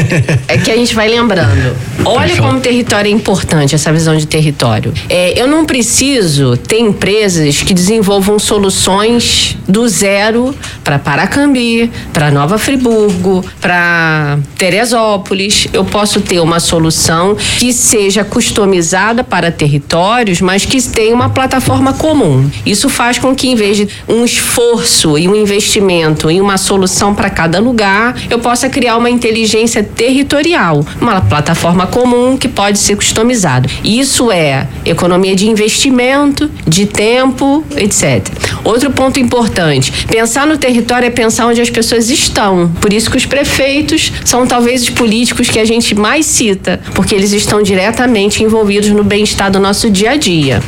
É que a gente vai lembrando. Olha como o território é importante, essa visão de território. Eu não preciso ter empresas que desenvolvam soluções do zero para Paracambi, para Nova Friburgo, para Teresópolis. Eu posso ter uma solução que seja customizada para territórios, mas que tenha uma plataforma comum. Isso faz com que, em vez de um esforço e um investimento em uma solução para cada lugar, eu possa criar uma inteligência territorial, uma plataforma comum que pode ser customizada. Isso é economia de investimento, de tempo, etc. Outro ponto importante, pensar no território é pensar onde as pessoas estão. Por isso que os prefeitos são talvez os políticos que a gente mais cita, porque eles estão diretamente envolvidos no bem-estar do nosso dia a dia.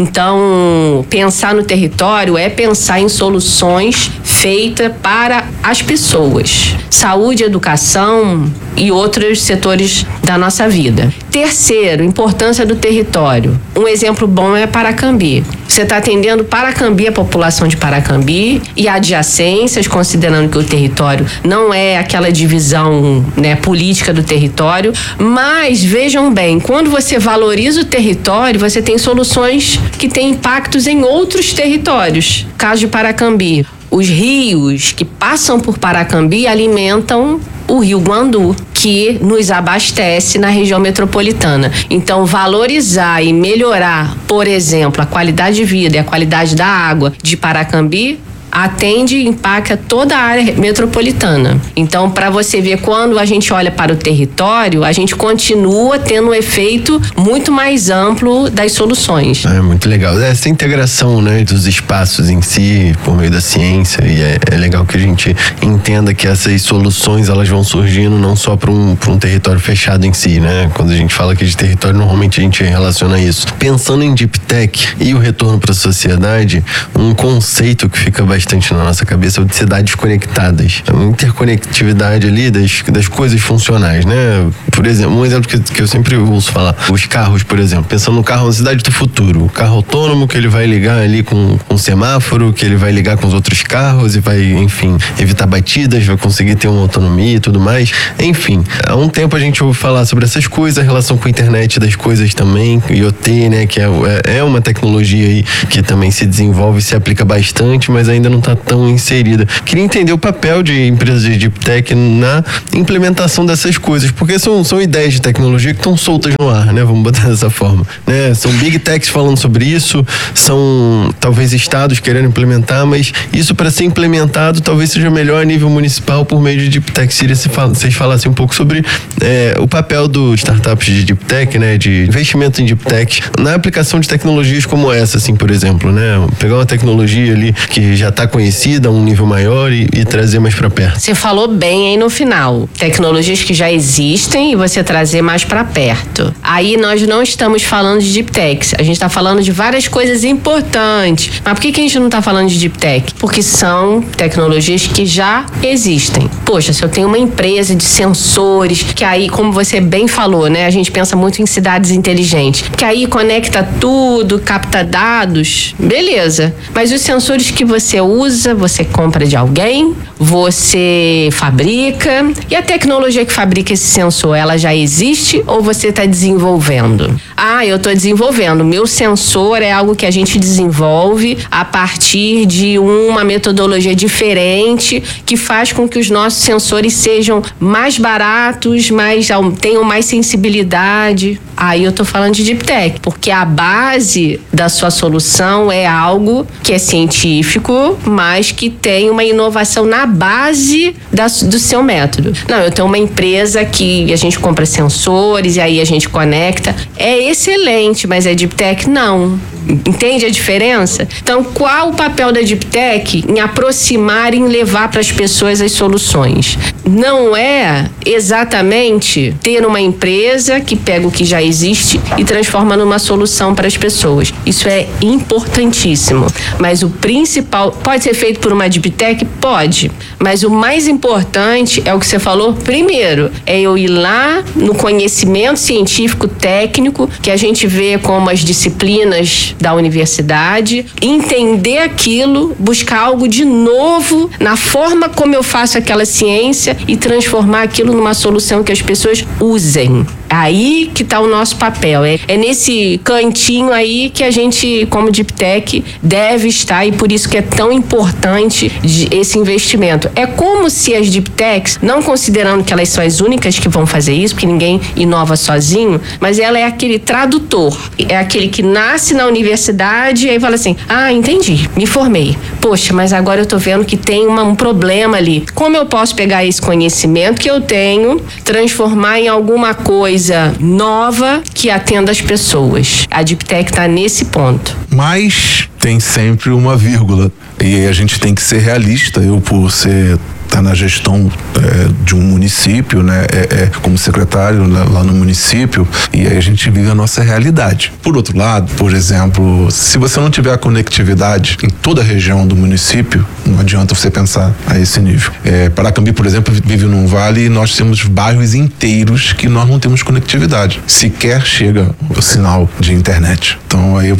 Então, pensar no território é pensar em soluções feitas para as pessoas. Saúde, educação e outros setores da nossa vida. Terceiro, importância do território. Um exemplo bom é Paracambi. Você está atendendo Paracambi, a população de Paracambi e adjacências, considerando que o território não é aquela divisão, né, política do território. Mas vejam bem, quando você valoriza o território, você tem soluções que têm impactos em outros territórios. Caso de Paracambi, os rios que passam por Paracambi alimentam o Rio Guandu, que nos abastece na região metropolitana. Então, valorizar e melhorar, por exemplo, a qualidade de vida e a qualidade da água de Paracambi atende e impacta toda a área metropolitana. Então, para você ver, quando a gente olha para o território, a gente continua tendo um efeito muito mais amplo das soluções. É muito legal. Essa integração, né, dos espaços em si, por meio da ciência, e é legal que a gente entenda que essas soluções, elas vão surgindo não só para um território fechado em si, né? Quando a gente fala aqui de território, normalmente a gente relaciona isso. Pensando em Deep Tech e o retorno para a sociedade, um conceito que fica bastante na nossa cabeça é o de cidades conectadas. A interconectividade ali das coisas funcionais, né? Por exemplo, um exemplo que eu sempre ouço falar, os carros, por exemplo, pensando no carro na cidade do futuro, o carro autônomo que ele vai ligar ali com um semáforo, que ele vai ligar com os outros carros e vai, enfim, evitar batidas, vai conseguir ter uma autonomia e tudo mais. Enfim, há um tempo a gente ouve falar sobre essas coisas, a relação com a internet das coisas também, IoT, né, que é uma tecnologia aí que também se desenvolve e se aplica bastante, mas ainda não está tão inserida. Queria entender o papel de empresas de Deep Tech na implementação dessas coisas, porque são ideias de tecnologia que estão soltas no ar, né, vamos botar dessa forma, né, são Big Techs falando sobre isso, são talvez estados querendo implementar, mas isso para ser implementado talvez seja melhor a nível municipal por meio de Deep Tech. Seria se vocês falassem um pouco sobre o papel do startups de Deep Tech, né, de investimento em Deep Tech na aplicação de tecnologias como essa, assim, por exemplo, né, pegar uma tecnologia ali que já está conhecida a um nível maior e trazer mais para perto. Você falou bem aí no final, tecnologias que já existem e você trazer mais para perto. Aí nós não estamos falando de Deep Techs, a gente está falando de várias coisas importantes. Mas por que a gente não está falando de Deep Tech? Porque são tecnologias que já existem. Poxa, se eu tenho uma empresa de sensores, que aí, como você bem falou, né, a gente pensa muito em cidades inteligentes, que aí conecta tudo, capta dados, beleza. Mas os sensores que você usa, você compra de alguém, você fabrica, e a tecnologia que fabrica esse sensor, ela já existe ou você está desenvolvendo? Ah, eu estou desenvolvendo. Meu sensor é algo que a gente desenvolve a partir de uma metodologia diferente que faz com que os nossos sensores sejam mais baratos, tenham mais sensibilidade. Aí eu tô falando de Deep Tech, porque a base da sua solução é algo que é científico, mas que tem uma inovação na base do seu método. Não, eu tenho uma empresa que a gente compra sensores e aí a gente conecta. É excelente, mas é Deep Tech? Não. Entende a diferença? Então, qual o papel da Deep Tech em aproximar e em levar para as pessoas as soluções? Não é exatamente ter uma empresa que pega o que já existe e transforma numa solução para as pessoas. Isso é importantíssimo. Mas o principal, pode ser feito por uma Deep Tech? Pode. Mas o mais importante é o que você falou primeiro, é eu ir lá no conhecimento científico técnico, que a gente vê como as disciplinas da universidade, entender aquilo, buscar algo de novo na forma como eu faço aquela ciência e transformar aquilo numa solução que as pessoas usem. Aí que está o nosso papel. É nesse cantinho aí que a gente, como Deep Tech, deve estar, e por isso que é tão importante esse investimento. É como se as Deep Techs, não considerando que elas são as únicas que vão fazer isso, porque ninguém inova sozinho, mas ela é aquele tradutor, é aquele que nasce na universidade e aí fala assim, entendi, me formei. Poxa, mas agora eu tô vendo que tem um problema ali. Como eu posso pegar esse conhecimento que eu tenho, transformar em alguma coisa nova que atenda as pessoas? A Deep Tech tá nesse ponto. Mas tem sempre uma vírgula. E a gente tem que ser realista. Eu, por ser tá na gestão de um município, né, como secretário lá no município, e aí a gente vive a nossa realidade. Por outro lado, por exemplo, se você não tiver a conectividade em toda a região do município, não adianta você pensar a esse nível. Paracambi, por exemplo, vive num vale e nós temos bairros inteiros que nós não temos conectividade. Sequer chega o sinal de internet. Então aí eu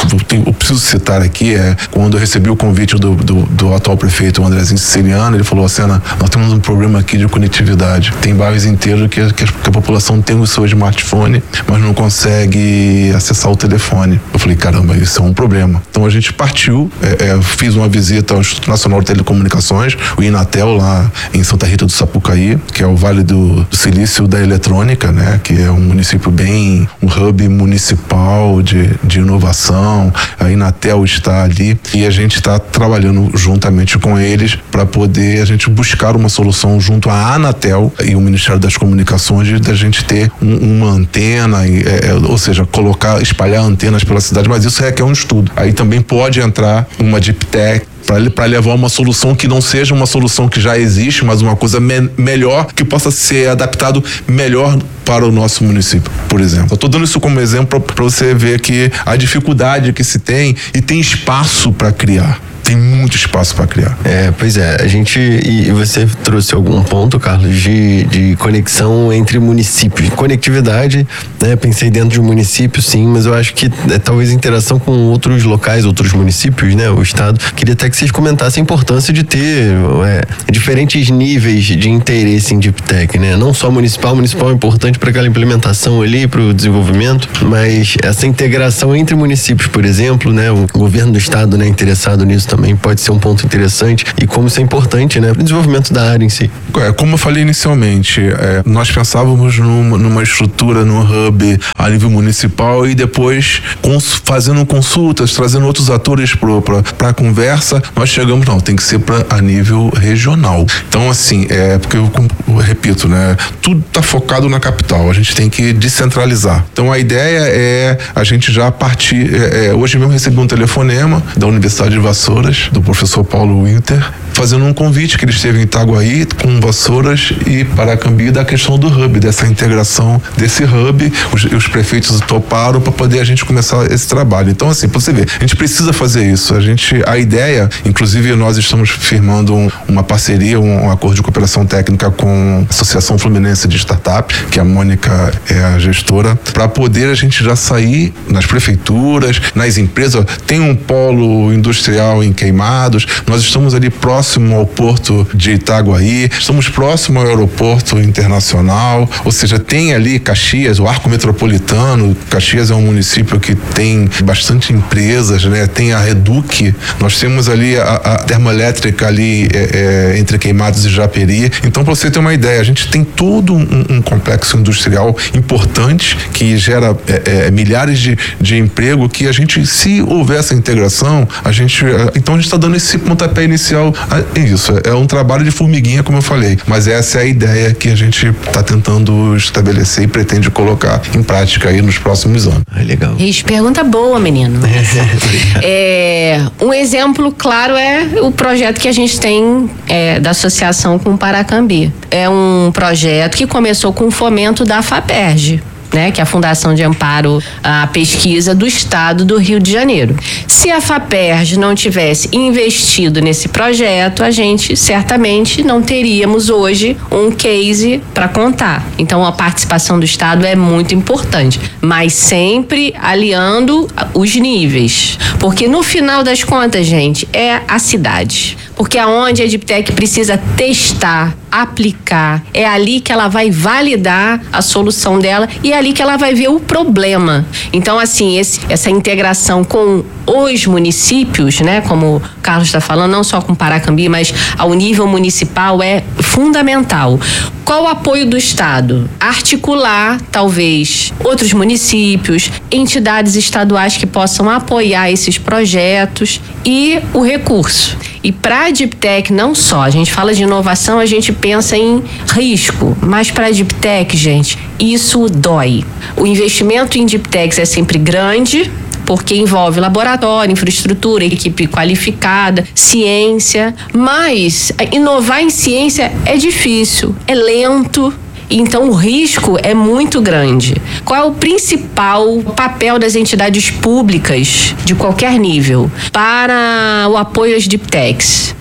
preciso citar aqui, quando eu recebi o convite do atual prefeito Andrezinho Siciliano, ele falou assim, Lucena, nós temos um problema aqui de conectividade. Tem bairros inteiros que a população tem o seu smartphone, mas não consegue acessar o telefone. Eu falei, caramba, isso é um problema. Então a gente partiu, fiz uma visita ao Instituto Nacional de Telecomunicações, o Inatel, lá em Santa Rita do Sapucaí, que é o Vale do Silício da Eletrônica, né? Que é um município um hub municipal de inovação. A Inatel está ali e a gente está trabalhando juntamente com eles para poder a gente buscar uma solução junto à Anatel e o Ministério das Comunicações da gente ter uma antena, ou seja, espalhar antenas pela cidade, mas isso requer um estudo. Aí também pode entrar uma Deep Tech para levar uma solução que não seja uma solução que já existe, mas uma coisa melhor, que possa ser adaptado melhor para o nosso município, por exemplo. Eu estou dando isso como exemplo para você ver que a dificuldade que se tem e tem espaço para criar. Tem muito espaço para criar. Pois é, e você trouxe algum ponto, Carlos, de conexão entre municípios, conectividade, né? Pensei dentro de um município, sim, mas eu acho que talvez interação com outros locais, outros municípios, né? O estado. Queria até que vocês comentassem a importância de ter diferentes níveis de interesse em Deep Tech, né? Não só municipal é importante para aquela implementação ali, para o desenvolvimento, mas essa integração entre municípios, por exemplo, né? O governo do estado, né, interessado nisso também pode ser um ponto interessante, e como isso é importante, né, para o desenvolvimento da área em si. Como eu falei inicialmente, nós pensávamos numa estrutura, num hub a nível municipal e depois fazendo consultas, trazendo outros atores para a conversa, nós chegamos, não, tem que ser a nível regional. Então, assim, porque eu repito, né, tudo está focado na capital, a gente tem que descentralizar. Então, a ideia é a gente já partir, hoje mesmo recebi um telefonema da Universidade de Vassouras, do professor Paulo Winter, fazendo um convite que ele esteve em Itaguaí com Vassouras e Paracambi da questão do hub, dessa integração desse hub. Os prefeitos toparam para poder a gente começar esse trabalho. Então, assim, para você ver, a gente precisa fazer isso. A ideia, inclusive nós estamos firmando uma parceria, um acordo de cooperação técnica com a Associação Fluminense de Startup, que a Mônica é a gestora, para poder a gente já sair nas prefeituras, nas empresas. Tem um polo industrial em Queimados, nós estamos ali próximo ao porto de Itaguaí, estamos próximo ao aeroporto internacional, ou seja, tem ali Caxias, o Arco Metropolitano. Caxias é um município que tem bastante empresas, né? Tem a Reduc, nós temos ali a termoelétrica ali entre Queimados e Japeri. Então, para você ter uma ideia, a gente tem todo um complexo industrial importante que gera milhares de emprego, que a gente, se houver essa integração, então a gente está dando esse pontapé inicial a isso. É um trabalho de formiguinha, como eu falei, mas essa é a ideia que a gente está tentando estabelecer e pretende colocar em prática aí nos próximos anos. Legal. Pergunta boa, menino. Um exemplo claro é o projeto que a gente tem da associação com o Paracambi. É um projeto que começou com o fomento da FAPERJ, né, que é a Fundação de Amparo à Pesquisa do Estado do Rio de Janeiro. Se a FAPERJ não tivesse investido nesse projeto, a gente certamente não teríamos hoje um case para contar. Então, a participação do Estado é muito importante, mas sempre aliando os níveis. Porque no final das contas, gente, é a cidade. Porque aonde a Deep Tech precisa testar, aplicar, é ali que ela vai validar a solução dela e é ali que ela vai ver o problema. Então, assim, essa integração com os municípios, né, como o Carlos está falando, não só com Paracambi, mas ao nível municipal é fundamental. Qual o apoio do Estado? Articular, talvez, outros municípios, entidades estaduais que possam apoiar esses projetos e o recurso. E para a Deep Tech, não só, a gente fala de inovação, a gente pensa em risco, mas para a Deep Tech, gente, isso dói. O investimento em Deep Techs é sempre grande, porque envolve laboratório, infraestrutura, equipe qualificada, ciência, mas inovar em ciência é difícil, é lento. Então, o risco é muito grande. Qual é o principal papel das entidades públicas, de qualquer nível, para o apoio às Deep Techs?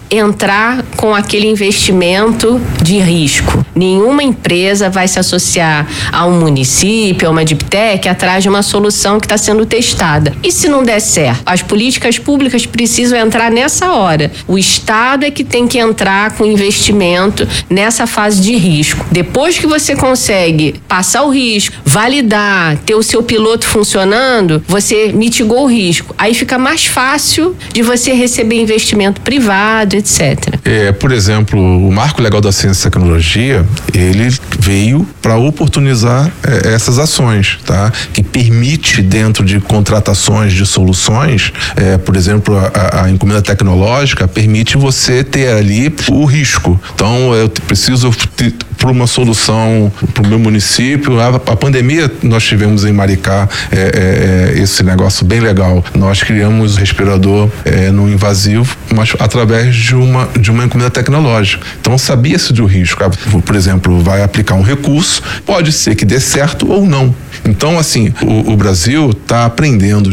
entrar com aquele investimento de risco. Nenhuma empresa vai se associar a um município, a uma deep tech, atrás de uma solução que está sendo testada. E se não der certo? As políticas públicas precisam entrar nessa hora. O Estado é que tem que entrar com investimento nessa fase de risco. Depois que você consegue passar o risco, validar, ter o seu piloto funcionando, você mitigou o risco. Aí fica mais fácil de você receber investimento privado, etc. Por exemplo, o Marco Legal da Ciência e Tecnologia, ele veio para oportunizar essas ações, tá? Que permite, dentro de contratações de soluções, por exemplo, a encomenda tecnológica permite você ter ali o risco. Então, eu preciso para uma solução para o meu município. A pandemia, nós tivemos em Maricá esse negócio bem legal. Nós criamos respirador no invasivo, mas através de uma encomenda tecnológica. Então, sabia-se do risco. Por exemplo, vai aplicar um recurso, pode ser que dê certo ou não. Então, assim, o Brasil está aprendendo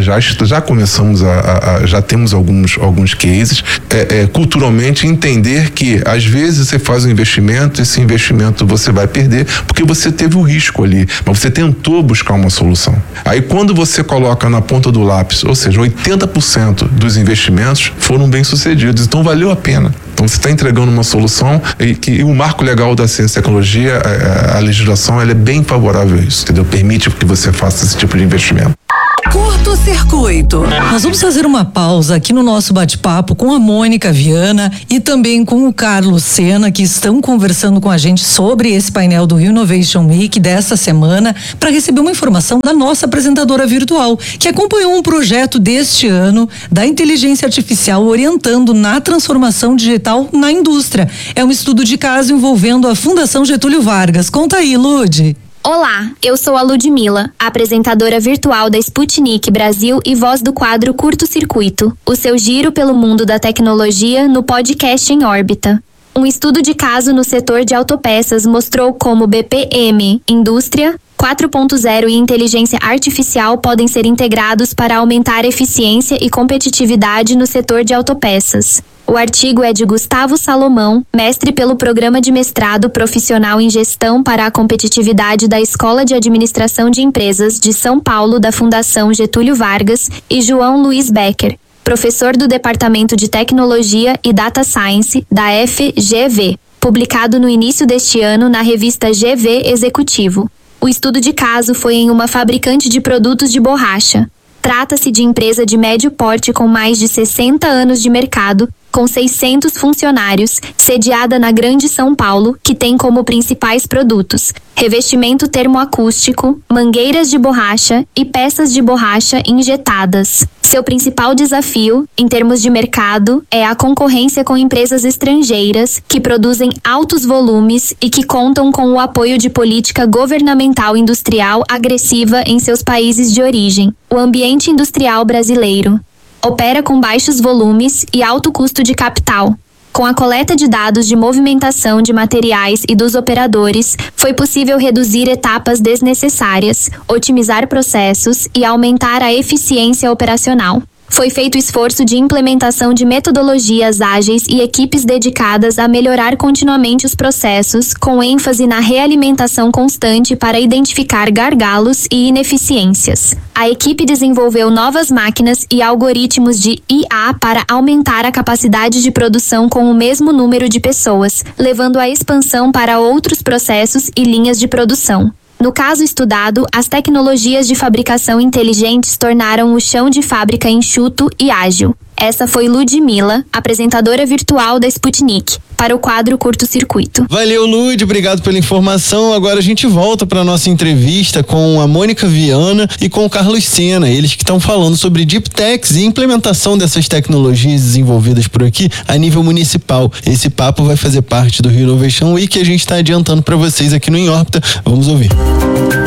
já começamos já temos alguns cases, culturalmente entender que às vezes você faz um investimento, esse investimento você vai perder porque você teve o risco ali, mas você tentou buscar uma solução. Aí quando você coloca na ponta do lápis, ou seja, 80% dos investimentos foram bem sucedidos, então valeu a pena. Então você está entregando uma solução e que o marco legal da ciência e tecnologia, a legislação, ela é bem favorável a isso, entendeu? Permite que você faça esse tipo de investimento. Curto-circuito. Nós vamos fazer uma pausa aqui no nosso bate-papo com a Mônica Viana e também com o Carlos Sena, que estão conversando com a gente sobre esse painel do Rio Innovation Week desta semana, para receber uma informação da nossa apresentadora virtual, que acompanhou um projeto deste ano da inteligência artificial orientando na transformação digital na indústria. É um estudo de caso envolvendo a Fundação Getúlio Vargas. Conta aí, Lud. Olá, eu sou a Ludmila, apresentadora virtual da Sputnik Brasil e voz do quadro Curto Circuito, o seu giro pelo mundo da tecnologia no podcast Em Órbita. Um estudo de caso no setor de autopeças mostrou como BPM, Indústria 4.0 e inteligência artificial podem ser integrados para aumentar eficiência e competitividade no setor de autopeças. O artigo é de Gustavo Salomão, mestre pelo Programa de Mestrado Profissional em Gestão para a Competitividade da Escola de Administração de Empresas de São Paulo da Fundação Getúlio Vargas, e João Luiz Becker, professor do Departamento de Tecnologia e Data Science da FGV, publicado no início deste ano na revista GV Executivo. O estudo de caso foi em uma fabricante de produtos de borracha. Trata-se de empresa de médio porte com mais de 60 anos de mercado, com 600 funcionários, sediada na Grande São Paulo, que tem como principais produtos revestimento termoacústico, mangueiras de borracha e peças de borracha injetadas. Seu principal desafio, em termos de mercado, é a concorrência com empresas estrangeiras que produzem altos volumes e que contam com o apoio de política governamental industrial agressiva em seus países de origem. O ambiente industrial brasileiro opera com baixos volumes e alto custo de capital. Com a coleta de dados de movimentação de materiais e dos operadores, foi possível reduzir etapas desnecessárias, otimizar processos e aumentar a eficiência operacional. Foi feito esforço de implementação de metodologias ágeis e equipes dedicadas a melhorar continuamente os processos, com ênfase na realimentação constante para identificar gargalos e ineficiências. A equipe desenvolveu novas máquinas e algoritmos de IA para aumentar a capacidade de produção com o mesmo número de pessoas, levando a expansão para outros processos e linhas de produção. No caso estudado, as tecnologias de fabricação inteligentes tornaram o chão de fábrica enxuto e ágil. Essa foi Ludmila, apresentadora virtual da Sputnik, para o quadro Curto Circuito. Valeu, Lud, obrigado pela informação. Agora a gente volta para nossa entrevista com a Mônica Viana e com o Carlos Sena, eles que estão falando sobre Deep Techs e implementação dessas tecnologias desenvolvidas por aqui a nível municipal. Esse papo vai fazer parte do Rio Innovation Week que a gente está adiantando para vocês aqui no Em Órbita. Vamos ouvir. Em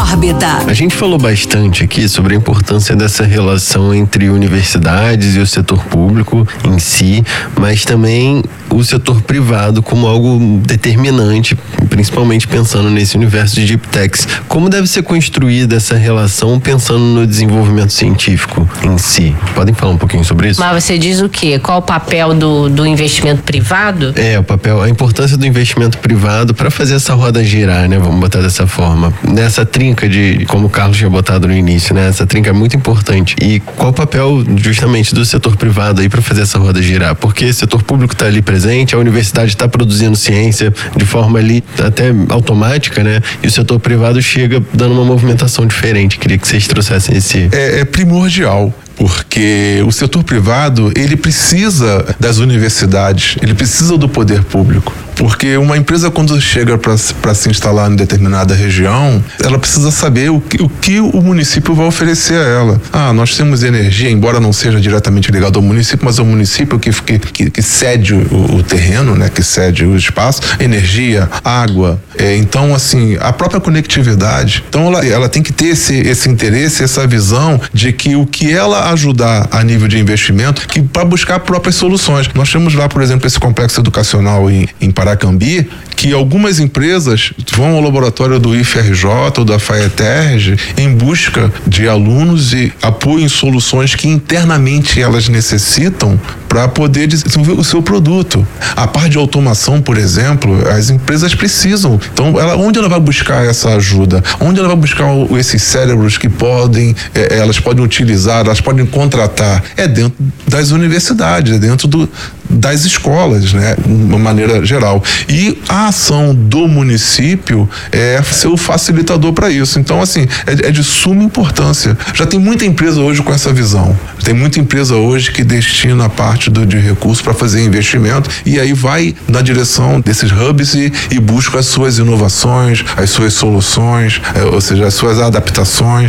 órbita. A gente falou bastante aqui sobre a importância dessa relação entre universidades e o setor público em si, mas também o setor privado como algo determinante, principalmente pensando nesse universo de deep techs. Como deve ser construída essa relação pensando no desenvolvimento científico em si? Podem falar um pouquinho sobre isso? Mas você diz o quê? Qual o papel do investimento privado? A importância do investimento privado para fazer essa roda girar, né? Vamos botar dessa forma. Nessa trinca como o Carlos tinha botado no início, né? Essa trinca é muito importante. E qual o papel justamente do setor privado aí para fazer essa roda girar? Porque o setor público está ali presente, a universidade está produzindo ciência de forma ali até automática, né? E o setor privado chega dando uma movimentação diferente. Queria que vocês trouxessem esse... É primordial. Porque o setor privado, ele precisa das universidades, ele precisa do poder público. Porque uma empresa, quando chega para se instalar em determinada região, ela precisa saber o que o município vai oferecer a ela. Nós temos energia, embora não seja diretamente ligado ao município, mas é o município que cede o terreno, né? Que cede o espaço, energia, água. Então, assim, a própria conectividade. Então, ela tem que ter esse interesse, essa visão de que o que ela ajudar a nível de investimento, que para buscar próprias soluções. Nós temos lá, por exemplo, esse complexo educacional em Paracambi, que algumas empresas vão ao laboratório do IFRJ ou da FAETERJ em busca de alunos e apoio em soluções que internamente elas necessitam para poder desenvolver o seu produto. A parte de automação, por exemplo, as empresas precisam. Então, onde ela vai buscar essa ajuda? Onde ela vai buscar esses cérebros que elas podem utilizar, elas podem contratar? É dentro das universidades, é dentro das escolas, né? De uma maneira geral. E a ação do município é ser o facilitador para isso. Então, assim, é de suma importância. Já tem muita empresa hoje com essa visão. Tem muita empresa hoje que destina a parte de recursos para fazer investimento e aí vai na direção desses hubs e busca as suas inovações, as suas soluções, ou seja, as suas adaptações.